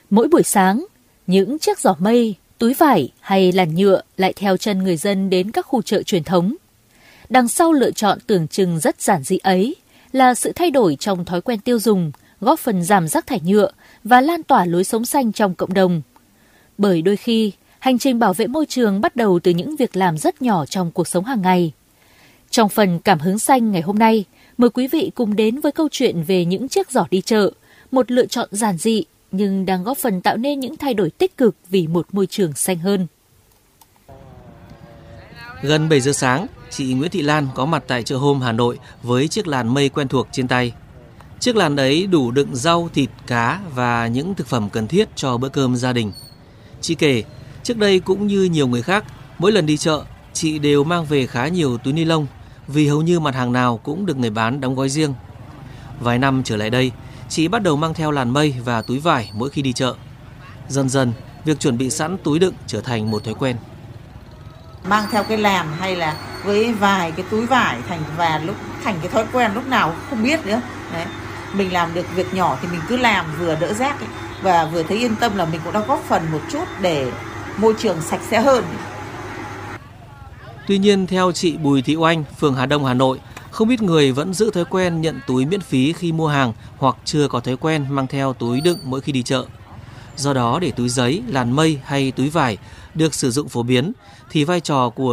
Mỗi buổi sáng, những chiếc giỏ mây, túi vải hay làn nhựa lại theo chân người dân đến các khu chợ truyền thống. Đằng sau lựa chọn tưởng chừng rất giản dị ấy là sự thay đổi trong thói quen tiêu dùng, góp phần giảm rác thải nhựa và lan tỏa lối sống xanh trong cộng đồng. Bởi đôi khi, hành trình bảo vệ môi trường bắt đầu từ những việc làm rất nhỏ trong cuộc sống hàng ngày. Trong phần Cảm hứng xanh ngày hôm nay, mời quý vị cùng đến với câu chuyện về những chiếc giỏ đi chợ, một lựa chọn giản dị nhưng đang góp phần tạo nên những thay đổi tích cực vì một môi trường xanh hơn. Gần 7 giờ sáng, chị Nguyễn Thị Lan có mặt tại chợ hôm Hà Nội với chiếc làn mây quen thuộc trên tay. Chiếc làn ấy đủ đựng rau, thịt, cá và những thực phẩm cần thiết cho bữa cơm gia đình. Chị kể, trước đây cũng như nhiều người khác, mỗi lần đi chợ, chị đều mang về khá nhiều túi ni lông vì hầu như mặt hàng nào cũng được người bán đóng gói riêng. Vài năm trở lại đây, chị bắt đầu mang theo làn mây và túi vải mỗi khi đi chợ. Dần dần, việc chuẩn bị sẵn túi đựng trở thành một thói quen. Mang theo cái làn hay là với vài cái túi vải thành cái thói quen lúc nào không biết nữa. Đấy. Mình làm được việc nhỏ thì mình cứ làm, vừa đỡ rác ấy, và vừa thấy yên tâm là mình cũng đã góp phần một chút để môi trường sạch sẽ hơn. Tuy nhiên, theo chị Bùi Thị Oanh, phường Hà Đông, Hà Nội, không ít người vẫn giữ thói quen nhận túi miễn phí khi mua hàng hoặc chưa có thói quen mang theo túi đựng mỗi khi đi chợ. Do đó, để túi giấy, làn mây hay túi vải được sử dụng phổ biến, thì vai trò của